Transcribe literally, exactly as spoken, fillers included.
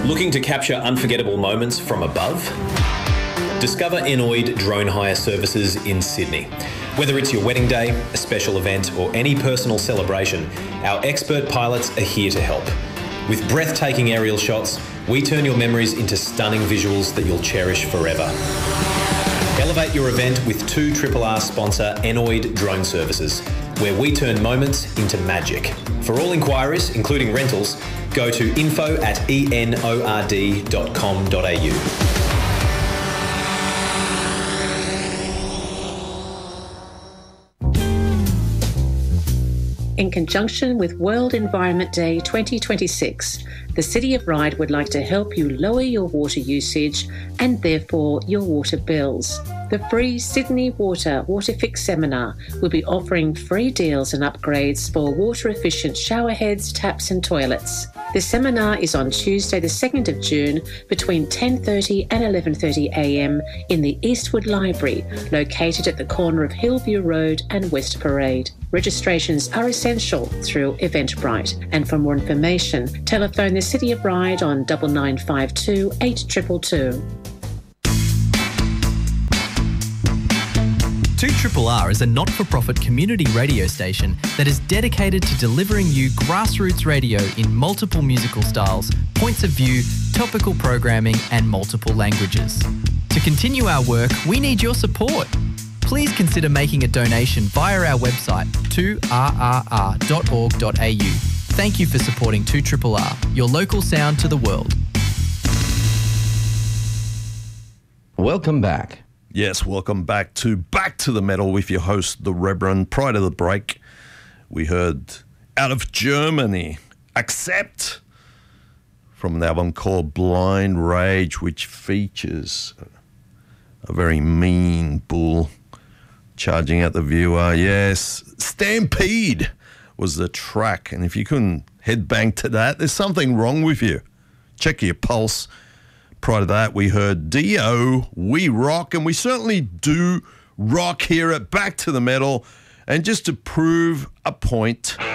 Looking to capture unforgettable moments from above? Discover Enoid Drone Hire Services in Sydney. Whether it's your wedding day, a special event, or any personal celebration, our expert pilots are here to help. With breathtaking aerial shots, we turn your memories into stunning visuals that you'll cherish forever. Elevate your event with two R R R sponsor Enoid Drone Services, where we turn moments into magic. For all inquiries, including rentals, go to info at enord dot com dot a u. In conjunction with World Environment Day twenty twenty-six, the City of Ryde would like to help you lower your water usage and therefore your water bills. The free Sydney Water WaterFix seminar will be offering free deals and upgrades for water-efficient shower heads, taps and toilets. The seminar is on Tuesday the second of June between ten thirty and eleven thirty a m in the Eastwood Library, located at the corner of Hillview Road and West Parade. Registrations are essential through Eventbrite, and for more information, telephone the City of Ryde on nine nine five two, eight two two two. two R R R is a not-for-profit community radio station that is dedicated to delivering you grassroots radio in multiple musical styles, points of view, topical programming and multiple languages. To continue our work, we need your support. Please consider making a donation via our website, two r r r dot org dot a u. Thank you for supporting two R R R, your local sound to the world. Welcome back. Yes, welcome back to Back to the Metal with your host, The Reverend. Prior to the break, we heard out of Germany, Accept, from an album called Blind Rage, which features a very mean bull charging at the viewer. Yes, Stampede was the track, and if you couldn't headbang to that, there's something wrong with you. Check your pulse. Prior to that, we heard Dio, We Rock, and we certainly do rock here at Back to the Metal. And just to prove a point,